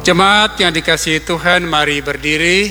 Jemaat yang dikasihi Tuhan, mari berdiri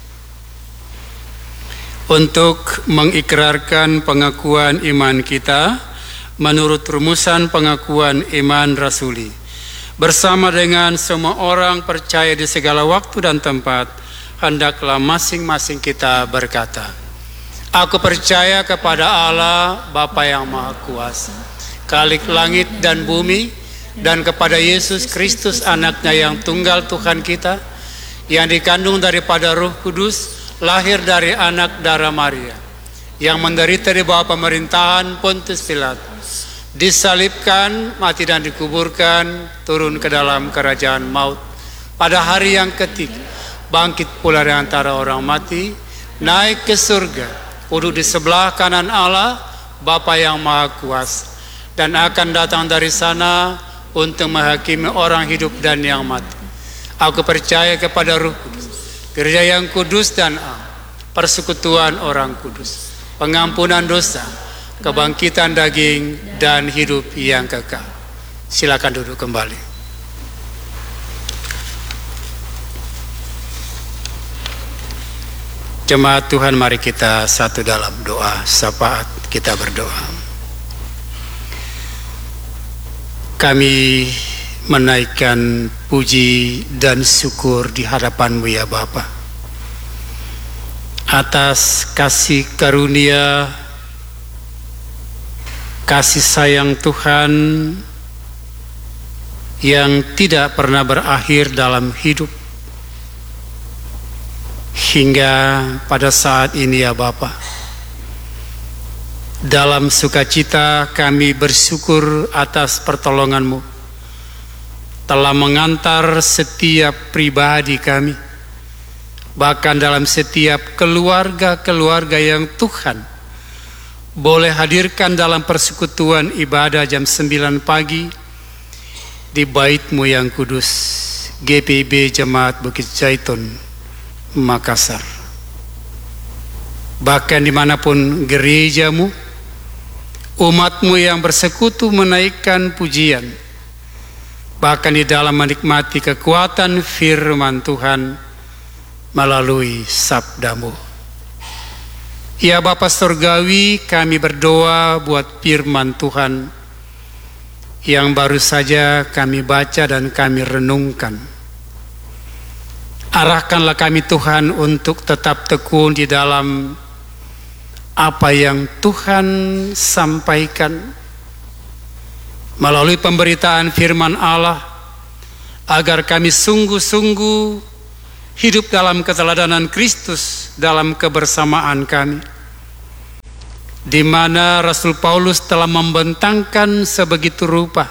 untuk mengikrarkan pengakuan iman kita menurut rumusan pengakuan iman rasuli. Bersama dengan semua orang percaya di segala waktu dan tempat, hendaklah masing-masing kita berkata, aku percaya kepada Allah, Bapa yang Maha Kuasa, Khalik langit dan bumi, dan kepada Yesus Kristus anaknya yang tunggal Tuhan kita, yang dikandung daripada Roh Kudus, lahir dari anak darah Maria, yang menderita di bawah pemerintahan Pontius Pilatus, disalibkan, mati dan dikuburkan, turun ke dalam kerajaan maut, pada hari yang ketiga bangkit pula dari antara orang mati, naik ke surga, duduk di sebelah kanan Allah Bapa yang Maha Kuasa, dan akan datang dari sana untuk menghakimi orang hidup dan yang mati. Aku percaya kepada Roh Kudus, gereja yang kudus dan am, persekutuan orang kudus, pengampunan dosa, kebangkitan daging, dan hidup yang kekal. Silakan duduk kembali. Jemaat Tuhan, mari kita satu dalam doa syafaat. Kita berdoa. Kami menaikkan puji dan syukur di hadapan-Mu ya Bapa, atas kasih karunia, kasih sayang Tuhan yang tidak pernah berakhir dalam hidup hingga pada saat ini ya Bapa. Dalam sukacita kami bersyukur atas pertolongan-Mu, telah mengantar setiap pribadi kami, bahkan dalam setiap keluarga-keluarga yang Tuhan boleh hadirkan dalam persekutuan ibadah jam 9 pagi di Bait-Mu yang kudus, GPIB Jemaat Bukit Zaitun, Makassar. Bahkan dimanapun gereja-Mu, umat-Mu yang bersekutu menaikkan pujian, bahkan di dalam menikmati kekuatan firman Tuhan melalui sabda-Mu. Ya Bapa Surgawi, kami berdoa buat firman Tuhan yang baru saja kami baca dan kami renungkan. Arahkanlah kami Tuhan untuk tetap tekun di dalam apa yang Tuhan sampaikan melalui pemberitaan firman Allah, agar kami sungguh-sungguh hidup dalam keteladanan Kristus dalam kebersamaan kami, di mana Rasul Paulus telah membentangkan sebegitu rupa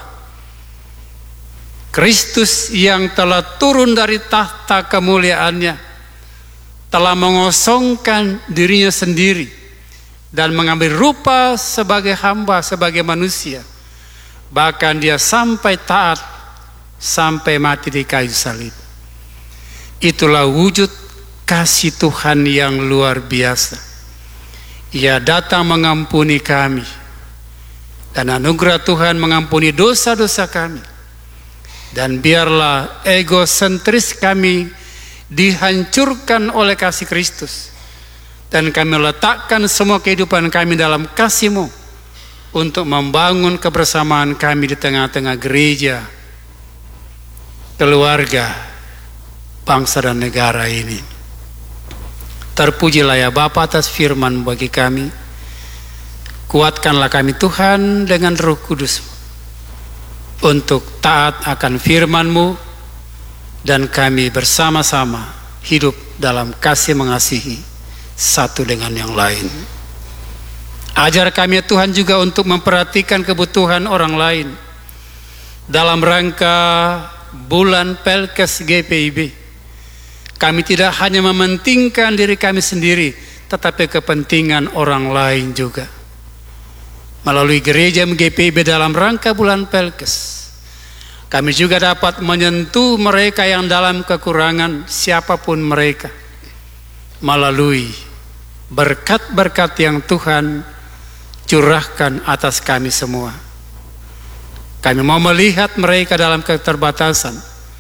Kristus yang telah turun dari tahta kemuliaannya, telah mengosongkan dirinya sendiri dan mengambil rupa sebagai hamba, sebagai manusia. Bahkan dia sampai taat, sampai mati di kayu salib. Itulah wujud kasih Tuhan yang luar biasa. Ia datang mengampuni kami, dan anugerah Tuhan mengampuni dosa-dosa kami. Dan biarlah egosentris kami dihancurkan oleh kasih Kristus, dan kami letakkan semua kehidupan kami dalam kasih-Mu untuk membangun kebersamaan kami di tengah-tengah gereja, keluarga, bangsa dan negara ini. Terpujilah ya Bapa atas firman bagi kami. Kuatkanlah kami Tuhan dengan Roh Kudus untuk taat akan firman-Mu, dan kami bersama-sama hidup dalam kasih mengasihi satu dengan yang lain. Ajar kami Tuhan juga untuk memperhatikan kebutuhan orang lain dalam rangka bulan Pelkes GPIB. Kami tidak hanya mementingkan diri kami sendiri, tetapi kepentingan orang lain juga. Melalui gereja GPIB dalam rangka bulan Pelkes, kami juga dapat menyentuh mereka yang dalam kekurangan, siapapun mereka, melalui berkat-berkat yang Tuhan curahkan atas kami semua. Kami mau melihat mereka dalam keterbatasan,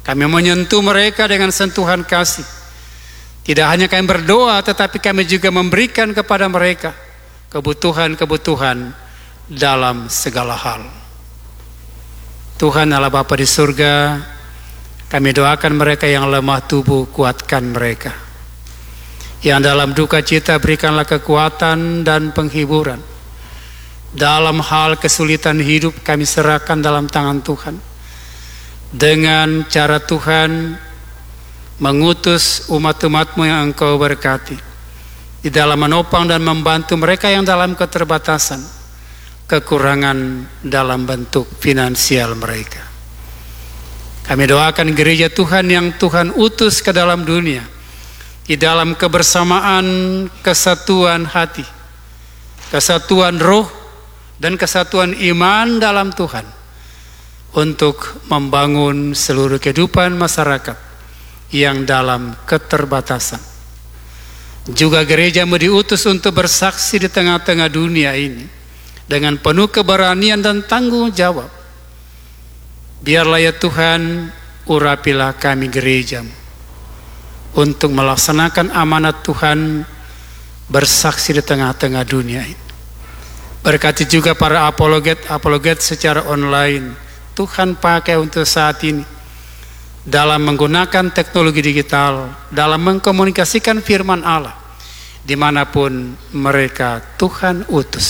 Kami menyentuh mereka dengan sentuhan kasih. Tidak hanya kami berdoa, tetapi kami juga memberikan kepada mereka kebutuhan-kebutuhan dalam segala hal. Tuhan Allah Bapa di surga, kami doakan mereka yang lemah tubuh, kuatkan mereka. Yang dalam duka cita berikanlah kekuatan dan penghiburan. Dalam hal kesulitan hidup kami serahkan dalam tangan Tuhan. Dengan cara Tuhan mengutus umat-umat-Mu yang Engkau berkati, di dalam menopang dan membantu mereka yang dalam keterbatasan, kekurangan dalam bentuk finansial mereka. Kami doakan gereja Tuhan yang Tuhan utus ke dalam dunia, di dalam kebersamaan, kesatuan hati, kesatuan roh, dan kesatuan iman dalam Tuhan, untuk membangun seluruh kehidupan masyarakat yang dalam keterbatasan. Juga gereja-Mu diutus untuk bersaksi di tengah-tengah dunia ini dengan penuh keberanian dan tanggung jawab. Biarlah ya Tuhan, urapilah kami gereja-Mu untuk melaksanakan amanat Tuhan bersaksi di tengah-tengah dunia ini. Berkati juga para apologet secara online, Tuhan pakai untuk saat ini dalam menggunakan teknologi digital, dalam mengkomunikasikan firman Allah dimanapun mereka Tuhan utus.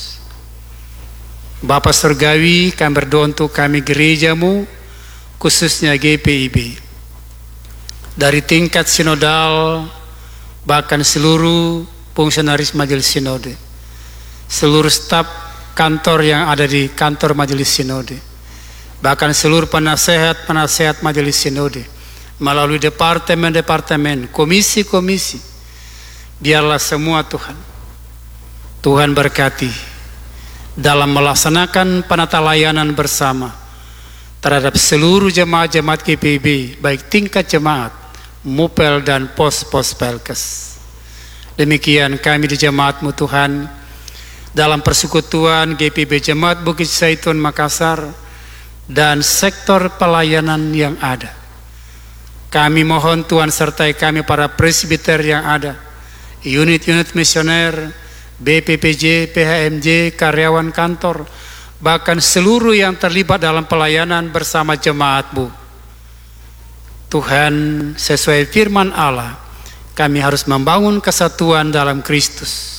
Bapa Surgawi, kami berdoa untuk kami gereja-Mu, khususnya GPIB, dari tingkat sinodal, bahkan seluruh fungsionaris Majelis Sinode, seluruh staf kantor yang ada di kantor Majelis Sinode, bahkan seluruh penasehat Majelis Sinode, melalui departemen-departemen, komisi-komisi, biarlah semua Tuhan berkati dalam melaksanakan penata layanan bersama terhadap seluruh jemaat-jemaat GPIB, baik tingkat jemaat, mupel dan pos-pos pelkes. Demikian kami di jemaat-Mu Tuhan, dalam persekutuan GPIB Jemaat Bukit Zaitun Makassar dan sektor pelayanan yang ada. Kami mohon Tuhan sertai kami para presbiter yang ada, unit-unit misioner, BPPJ, PHMJ, karyawan kantor, bahkan seluruh yang terlibat dalam pelayanan bersama jemaat-Mu. Tuhan, sesuai firman Allah, kami harus membangun kesatuan dalam Kristus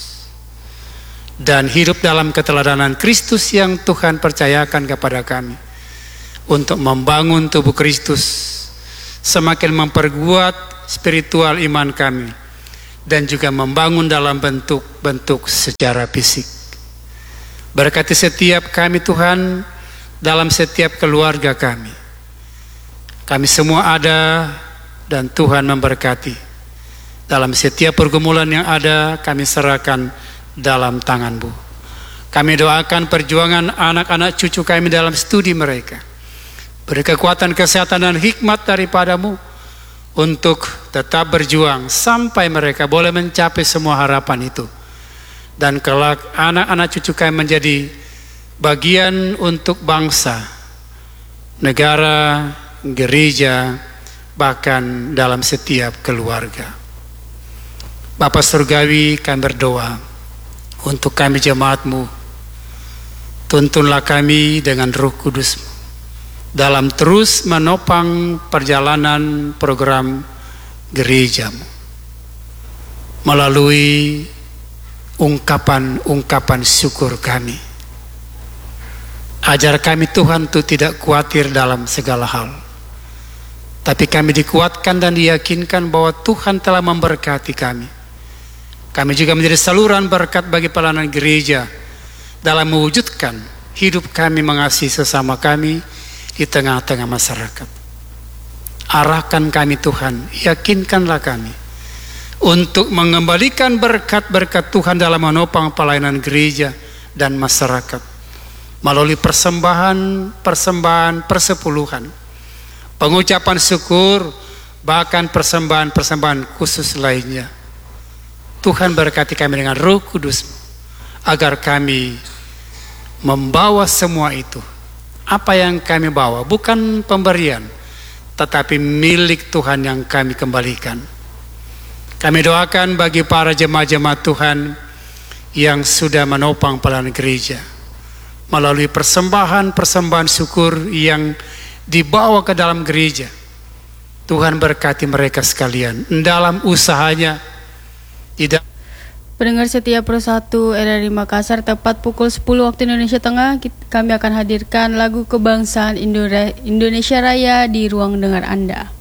dan hidup dalam keteladanan Kristus yang Tuhan percayakan kepada kami, untuk membangun tubuh Kristus, semakin memperkuat spiritual iman kami, dan juga membangun dalam bentuk-bentuk secara fisik. Berkati setiap kami Tuhan, dalam setiap keluarga kami. Kami semua ada dan Tuhan memberkati. Dalam setiap pergumulan yang ada, kami serahkan dalam tangan-Mu. Kami doakan perjuangan anak-anak cucu kami dalam studi mereka. Beri kekuatan, kesehatan, dan hikmat daripada-Mu untuk tetap berjuang sampai mereka boleh mencapai semua harapan itu. Dan kelak anak-anak cucu kami menjadi bagian untuk bangsa, negara, gereja, bahkan dalam setiap keluarga. Bapa Surgawi, kami berdoa untuk kami jemaat-Mu. Tuntunlah kami dengan Roh Kudus-Mu dalam terus menopang perjalanan program gereja-Mu melalui ungkapan-ungkapan syukur kami. Ajar kami Tuhan untuk tidak khawatir dalam segala hal, tapi kami dikuatkan dan diyakinkan bahwa Tuhan telah memberkati kami. Kami juga menjadi saluran berkat bagi pelayanan gereja dalam mewujudkan hidup kami mengasihi sesama kami di tengah-tengah masyarakat. Arahkan kami Tuhan, yakinkanlah kami untuk mengembalikan berkat-berkat Tuhan dalam menopang pelayanan gereja dan masyarakat melalui persembahan persepuluhan, pengucapan syukur, bahkan persembahan-persembahan khusus lainnya. Tuhan berkati kami dengan Roh Kudus agar kami membawa semua itu. Apa yang kami bawa bukan pemberian, tetapi milik Tuhan yang kami kembalikan. Kami doakan bagi para jemaat-jemaat Tuhan yang sudah menopang pelayanan gereja melalui persembahan syukur yang dibawa ke dalam gereja. Tuhan berkati mereka sekalian dalam usahanya. Pendengar setia Pro 1 RRI Makassar, tepat pukul 10 waktu Indonesia Tengah, kami akan hadirkan lagu kebangsaan Indonesia Raya di ruang dengar Anda.